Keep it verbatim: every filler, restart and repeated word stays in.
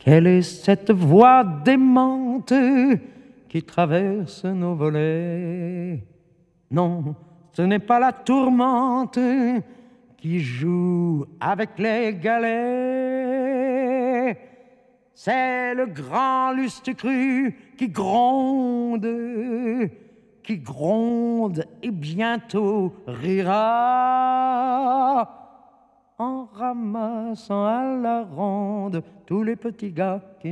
Quelle est cette voix démente qui traverse nos volets? Non, ce n'est pas la tourmente qui joue avec les galets. C'est le grand lustre cru qui gronde, qui gronde et bientôt rira, en ramassant à la ronde tous les petits gars qui